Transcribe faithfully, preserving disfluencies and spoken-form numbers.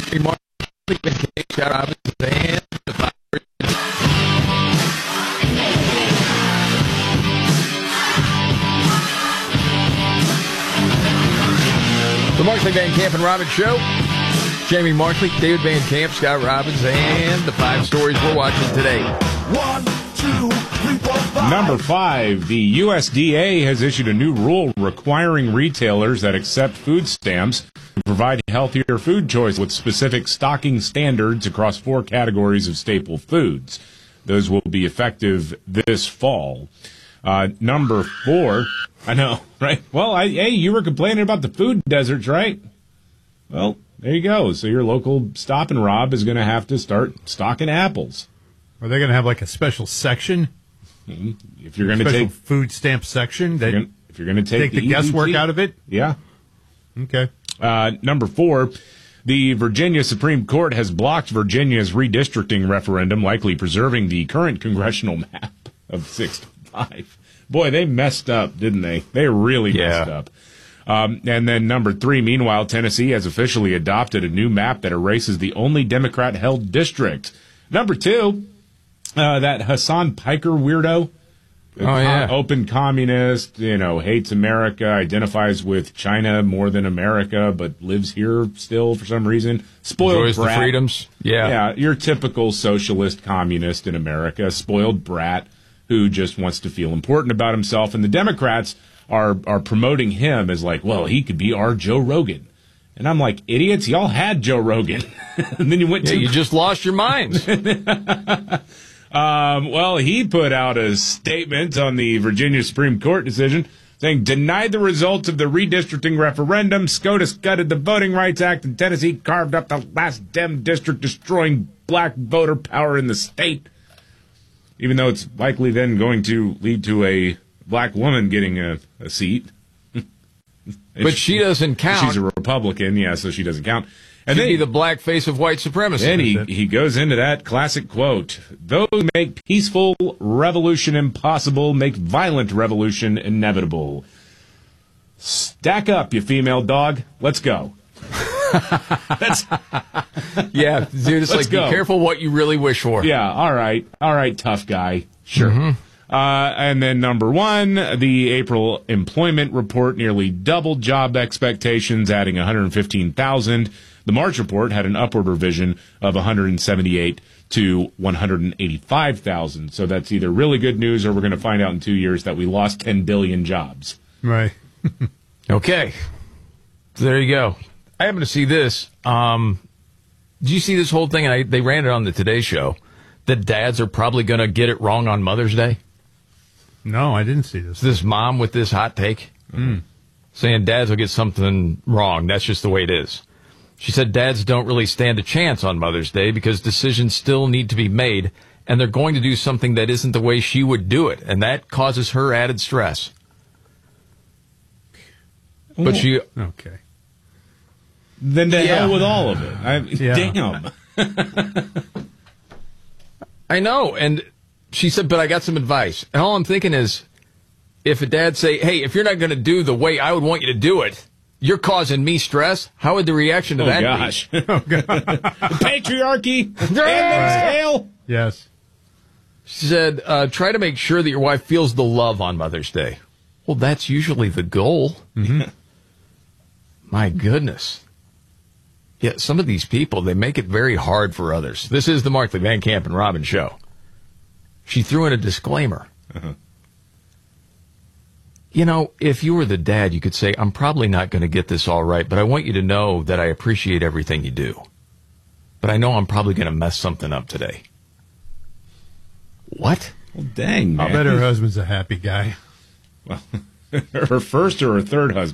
Jamie Markley, Scott Robinson, and the five. The Markley, Van Camp, and Robbins Show. Jamie Markley, David Van Camp, Scott Robbins, and the five stories we're watching today. One, two, three, four, five. Number five, the U S D A has issued a new rule requiring retailers that accept food stamps to provide healthier food choice with specific stocking standards across four categories of staple foods. Those will be effective this fall. Uh, number four, I know, right? Well, I, hey, you were complaining about the food deserts, right? Well, there you go. So your local Stop and Rob is going to have to start stocking apples. Are they going to have like a special section? If you're going to take food stamp section, that if you're going to take, take the, the guesswork out of it, yeah. Okay. Uh, number four, the Virginia Supreme Court has blocked Virginia's redistricting referendum, likely preserving the current congressional map of six to five. Boy, they messed up, didn't they? They really Yeah. messed up. Um, and then number three, meanwhile, Tennessee has officially adopted a new map that erases the only Democrat-held district. Number two, uh, that Hassan Piker weirdo. Oh, yeah. Open communist, you know, hates America, identifies with China more than America, but lives here still for some reason. Spoiled Enjoys brat. the freedoms. Yeah. Yeah, your typical socialist communist in America, spoiled brat who just wants to feel important about himself. And the Democrats are are promoting him as like, well, he could be our Joe Rogan. And I'm like, idiots, y'all had Joe Rogan. And then you went Yeah, to... you just lost your minds. Um, well, he put out a statement on the Virginia Supreme Court decision saying, denied the results of the redistricting referendum. SCOTUS gutted the Voting Rights Act, and Tennessee carved up the last Dem district, destroying black voter power in the state. Even though it's likely then going to lead to a black woman getting a, a seat. But she doesn't count. She's a Republican, yeah, so she doesn't count. And She'd then be the black face of white supremacy. Then he, he goes into that classic quote, those who make peaceful revolution impossible make violent revolution inevitable. Stack up, you female dog. Let's go. That's, yeah, dude, it's Let's like, go. be careful what you really wish for. yeah, all right. All right, tough guy. Sure. Mm-hmm. Uh, and then number one, the April employment report nearly doubled job expectations, adding one hundred fifteen thousand. The March report had an upward revision of one hundred seventy-eight to one hundred eighty-five thousand. So that's either really good news or we're going to find out in two years that we lost ten billion jobs. Right. Okay. So there you go. I happen to see this. Um, did you see this whole thing? And I, they ran it on the Today Show that dads are probably going to get it wrong on Mother's Day. No, I didn't see this. This mom with this hot take Mm. saying dads will get something wrong. That's just the way it is. She said dads don't really stand a chance on Mother's Day because decisions still need to be made, and they're going to do something that isn't the way she would do it, and that causes her added stress. But she... Okay. Then to Yeah. hell with all of it. I, Yeah. Damn. I know, and she said, but I got some advice. And all I'm thinking is, if a dad say, hey, if you're not going to do the way I would want you to do it, you're causing me stress, how would the reaction to Oh, that gosh. be? Oh, God. Patriarchy. Handmaid's Tale. Yes. She said, uh, try to make sure that your wife feels the love on Mother's Day. Well, that's usually the goal. Mm-hmm. My goodness. Yeah, some of these people, they make it very hard for others. This is the Markley, Van Camp, and Robbins Show. She threw in a disclaimer. Uh-huh. You know, if you were the dad, you could say, I'm probably not going to get this all right, but I want you to know that I appreciate everything you do. But I know I'm probably going to mess something up today. What? Well, dang, man. I'll bet her husband's a happy guy. Well, her first or her third husband?